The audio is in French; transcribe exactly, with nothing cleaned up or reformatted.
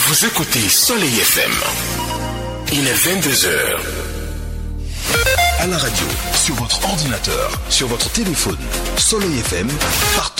Vous écoutez Soleil F M. Il est vingt-deux heures. À la radio, sur votre ordinateur, sur votre téléphone, Soleil F M, partout.